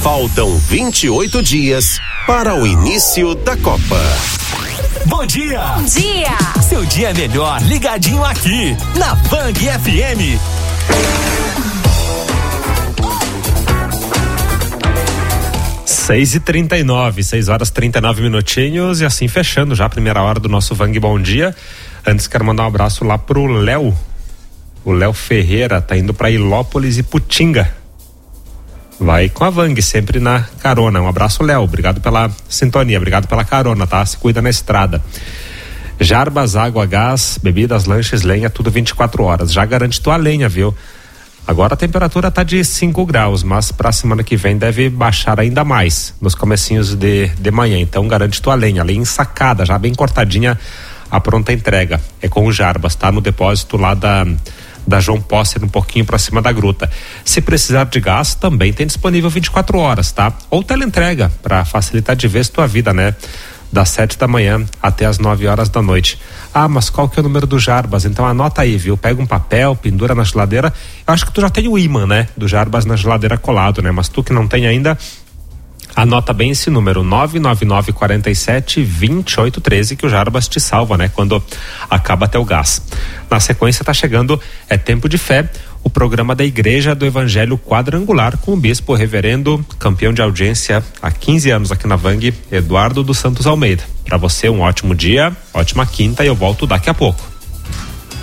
Faltam 28 dias para o início da Copa. Bom dia! Bom dia! Seu dia é melhor ligadinho aqui, na Bang FM. Seis horas 39 minutinhos e assim fechando já a primeira hora do nosso Vang Bom Dia. Antes quero mandar um abraço lá pro Léo. O Léo Ferreira tá indo pra Ilópolis e Putinga. Vai com a Vang, sempre na carona. Um abraço, Léo. Obrigado pela sintonia, obrigado pela carona, tá? Se cuida na estrada. Jarbas, água, gás, bebidas, lanches, lenha, tudo 24 horas. Já garante tua lenha, viu? Agora a temperatura tá de 5 graus, mas pra semana que vem deve baixar ainda mais, nos comecinhos de manhã. Então garante tua lenha ensacada, já bem cortadinha, a pronta entrega. É com o Jarbas, tá? No depósito lá da João Posser, um pouquinho pra cima da gruta. Se precisar de gás, também tem disponível 24 horas, tá? Ou teleentrega, pra facilitar de vez tua vida, né? Das 7 da manhã até as 9 horas da noite. Ah, mas qual que é o número do Jarbas? Então anota aí, viu? Pega um papel, pendura na geladeira. Eu acho que tu já tem o imã, né? Do Jarbas na geladeira colado, né? Mas tu que não tem ainda, anota bem esse número, 99947-2813, que o Jarbas te salva, né? Quando acaba teu gás. Na sequência tá chegando Tempo de Fé, o programa da Igreja do Evangelho Quadrangular com o bispo reverendo, campeão de audiência há 15 anos aqui na Vang, Eduardo dos Santos Almeida. Para você um ótimo dia, ótima quinta e eu volto daqui a pouco.